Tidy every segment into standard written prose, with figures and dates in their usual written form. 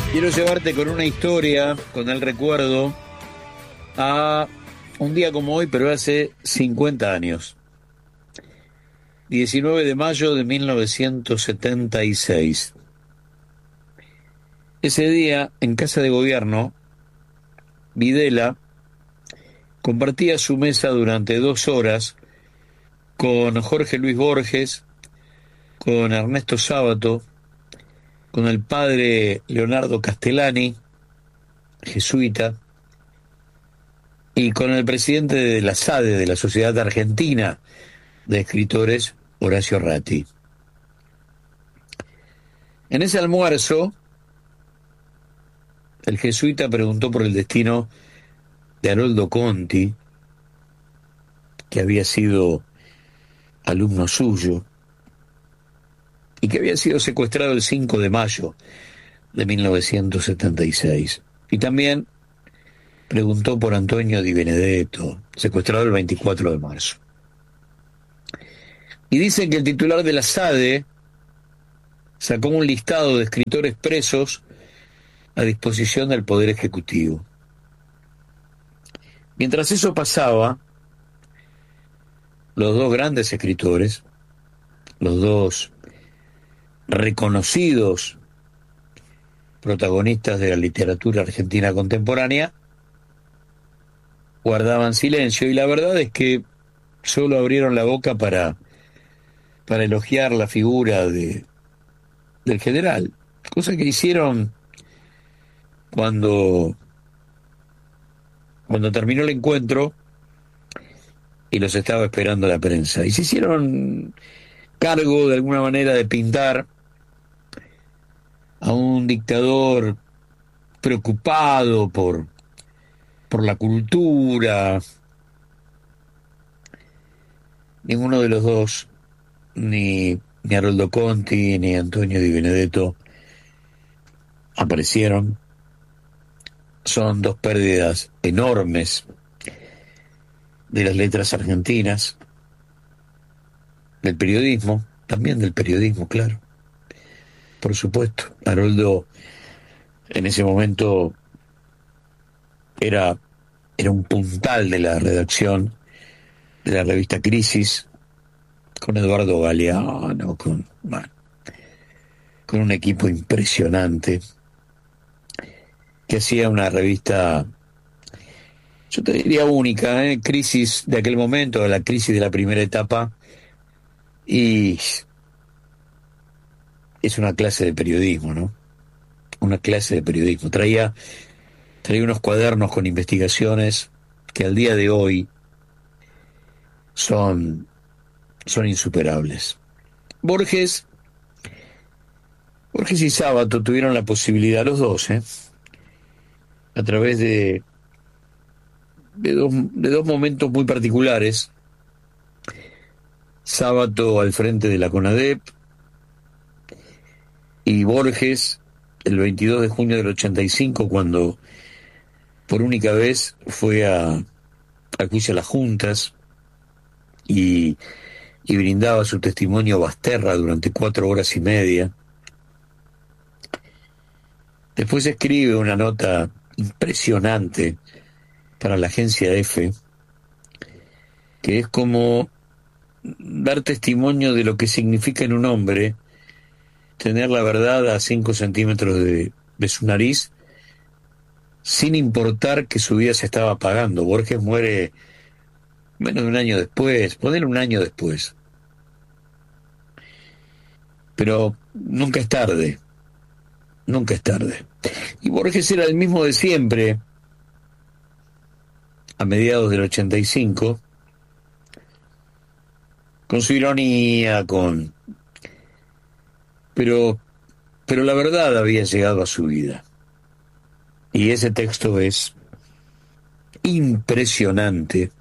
Quiero llevarte con una historia, con el recuerdo, a un día como hoy, pero hace 50 años. 19 de mayo de 1976. Ese día, en Casa de Gobierno, Videla compartía su mesa durante 2 horas con Jorge Luis Borges, con Ernesto Sábato, con el padre Leonardo Castellani, jesuita, y con el presidente de la SADE, de la Sociedad Argentina de Escritores, Horacio Ratti. En ese almuerzo, el jesuita preguntó por el destino de Haroldo Conti, que había sido alumno suyo y que había sido secuestrado el 5 de mayo de 1976. Y también preguntó por Antonio Di Benedetto, secuestrado el 24 de marzo. Y dicen que el titular de la SADE sacó un listado de escritores presos a disposición del Poder Ejecutivo. Mientras eso pasaba, los dos grandes escritores, los dos reconocidos protagonistas de la literatura argentina contemporánea, guardaban silencio, y la verdad es que solo abrieron la boca para elogiar la figura del general, cosa que hicieron cuando terminó el encuentro y los estaba esperando la prensa. Y se hicieron cargo de alguna manera de pintar a un dictador preocupado por la cultura. Ninguno de los dos, ni Haroldo Conti ni Antonio Di Benedetto, aparecieron. Son dos pérdidas enormes de las letras argentinas, del periodismo, también del periodismo, claro, por supuesto. Haroldo en ese momento era un puntal de la redacción de la revista Crisis, con Eduardo Galeano, con un equipo impresionante, que hacía una revista, yo te diría única, Crisis de aquel momento, la Crisis de la primera etapa, y es una clase de periodismo, ¿no? Una clase de periodismo. Traía unos cuadernos con investigaciones que al día de hoy son insuperables. Borges y Sábato tuvieron la posibilidad, los dos, a través de dos momentos muy particulares. Sábato al frente de la CONADEP y Borges el 22 de junio del 85, cuando por única vez fue a juicio a las juntas y brindaba su testimonio a Basterra durante 4 horas y media. Después escribe una nota impresionante para la agencia EFE, que es como dar testimonio de lo que significa en un hombre tener la verdad a 5 centímetros de su nariz, sin importar que su vida se estaba apagando. Borges muere menos de un año después, ponele un año después. Pero nunca es tarde, nunca es tarde. Y Borges era el mismo de siempre, a mediados del 85, con su ironía, pero la verdad había llegado a su vida. Y ese texto es impresionante,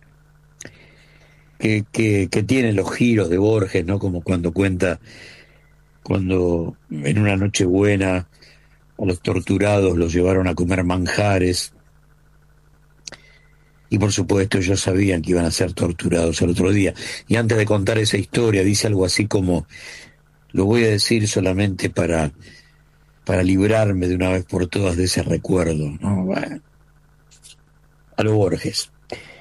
que tiene los giros de Borges, ¿no? Como cuando cuenta, cuando en una noche buena a los torturados los llevaron a comer manjares, y por supuesto ellos sabían que iban a ser torturados al otro día. Y antes de contar esa historia dice algo así como: lo voy a decir solamente para para librarme de una vez por todas de ese recuerdo, ¿no? Bueno, a lo Borges.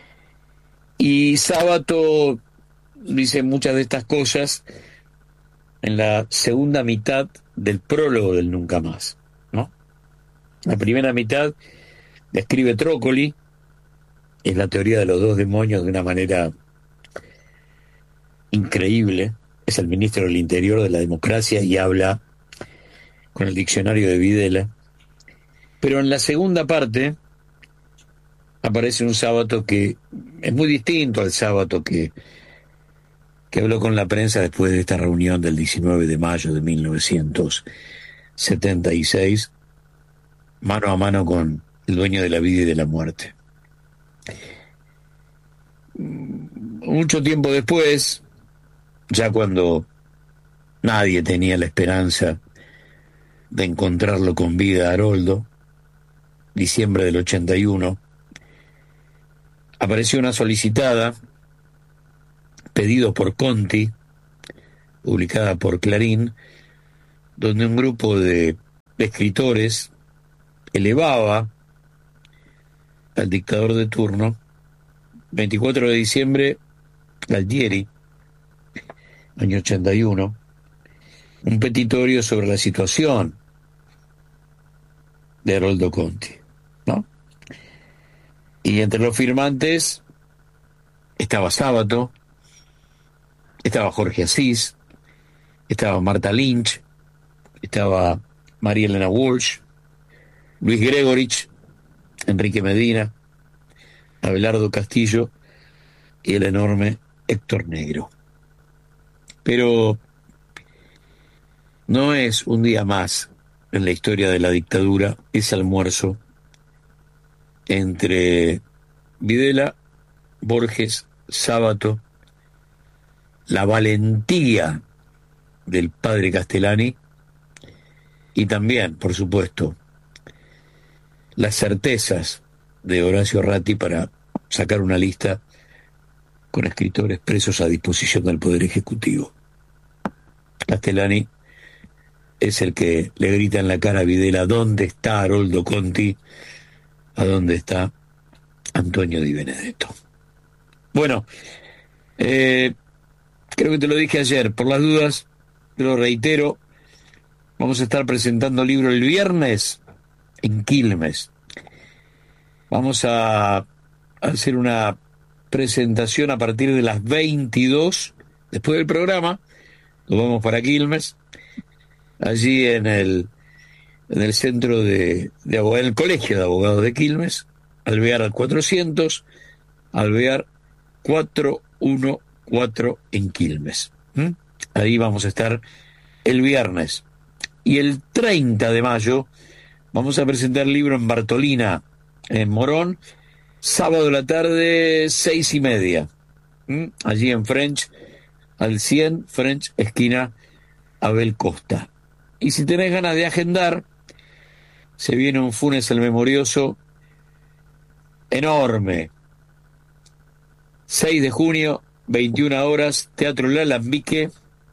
Y Sábato dice muchas de estas cosas en la segunda mitad del prólogo del Nunca Más, ¿no? La primera mitad describe Trócoli, es la teoría de los dos demonios de una manera increíble. Es el ministro del Interior de la democracia y habla con el diccionario de Videla. Pero en la segunda parte aparece un Sábato que es muy distinto al Sábato que habló con la prensa después de esta reunión del 19 de mayo de 1976, mano a mano con el dueño de la vida y de la muerte. Mucho tiempo después, ya cuando nadie tenía la esperanza de encontrarlo con vida a Haroldo, diciembre del 81, apareció una solicitada, pedido por Conti, publicada por Clarín, donde un grupo de escritores elevaba al dictador de turno, 24 de diciembre, Galtieri, año 81, un petitorio sobre la situación de Haroldo Conti, ¿no? Y entre los firmantes estaba Sábato, estaba Jorge Asís, estaba Marta Lynch, estaba María Elena Walsh, Luis Gregorich, Enrique Medina, Abelardo Castillo y el enorme Héctor Negro. Pero no es un día más en la historia de la dictadura ese almuerzo entre Videla, Borges, Sábato, la valentía del padre Castellani y también, por supuesto, las certezas de Horacio Ratti para sacar una lista con escritores presos a disposición del Poder Ejecutivo. Castellani es el que le grita en la cara a Videla: ¿dónde está Haroldo Conti? ¿A dónde está Antonio Di Benedetto? Bueno, creo que te lo dije ayer, por las dudas, te lo reitero, vamos a estar presentando libro el viernes en Quilmes. Vamos a hacer una presentación a partir de las 22, después del programa, nos vamos para Quilmes, allí en el centro de abogados, en el Colegio de Abogados de Quilmes, Alvear 400, Alvear 414 en Quilmes. Ahí vamos a estar el viernes. Y el 30 de mayo vamos a presentar el libro en Bartolina, en Morón, sábado a la tarde, 6:30. Allí en French, al 100, French, esquina Abel Costa. Y si tenés ganas de agendar, se viene un Funes el Memorioso enorme. 6 de junio, 21 horas, Teatro El Alambique.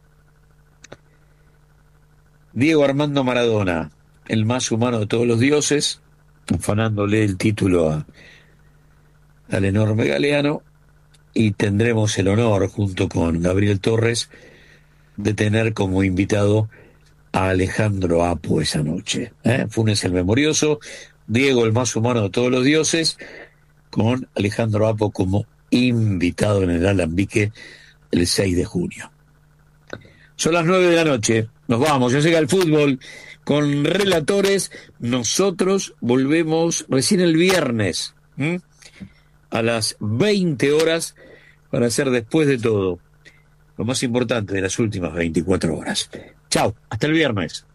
Diego Armando Maradona, el más humano de todos los dioses, afanándole el título al enorme Galeano, y tendremos el honor, junto con Gabriel Torres, de tener como invitado a Alejandro Apo esa noche. Funes el Memorioso, Diego el más humano de todos los dioses, con Alejandro Apo como invitado en el Alambique el 6 de junio. Son las 9 de la noche, nos vamos, ya llega el fútbol con relatores. Nosotros volvemos recién el viernes, a las 20 horas, para hacer después de todo lo más importante de las últimas 24 horas. Chao, hasta el viernes.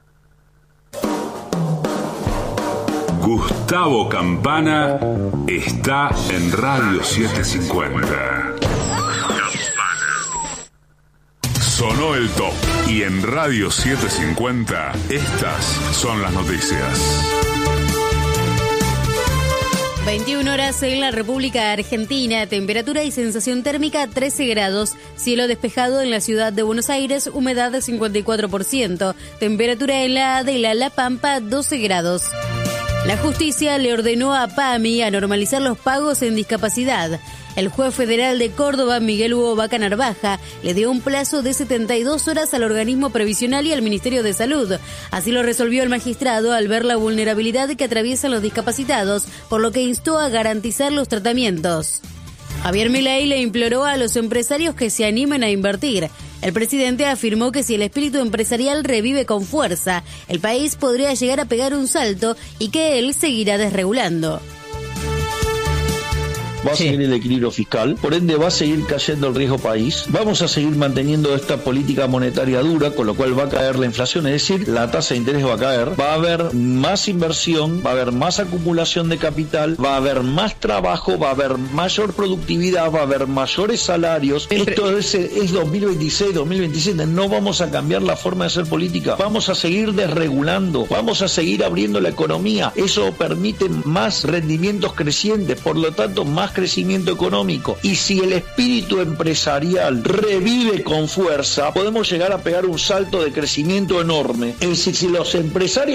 Gustavo Campana está en Radio 750. Sonó el top. Y en Radio 750, estas son las noticias. 21 horas en la República Argentina, temperatura y sensación térmica 13 grados, cielo despejado en la ciudad de Buenos Aires, humedad de 54%, temperatura en la Adela, La Pampa 12 grados. La justicia le ordenó a PAMI a normalizar los pagos en discapacidad. El juez federal de Córdoba, Miguel Hugo Vaca Narvaja, le dio un plazo de 72 horas al organismo previsional y al Ministerio de Salud. Así lo resolvió el magistrado al ver la vulnerabilidad que atraviesan los discapacitados, por lo que instó a garantizar los tratamientos. Javier Milei le imploró a los empresarios que se animen a invertir. El presidente afirmó que si el espíritu empresarial revive con fuerza, el país podría llegar a pegar un salto y que él seguirá desregulando. Va a seguir el equilibrio fiscal, por ende va a seguir cayendo el riesgo país, vamos a seguir manteniendo esta política monetaria dura, con lo cual va a caer la inflación, es decir, la tasa de interés va a caer, va a haber más inversión, va a haber más acumulación de capital, va a haber más trabajo, va a haber mayor productividad, va a haber mayores salarios. Esto es 2026, 2027, no vamos a cambiar la forma de hacer política, vamos a seguir desregulando, vamos a seguir abriendo la economía, eso permite más rendimientos crecientes, por lo tanto más crecimiento económico, y si el espíritu empresarial revive con fuerza, podemos llegar a pegar un salto de crecimiento enorme. Es decir, si los empresarios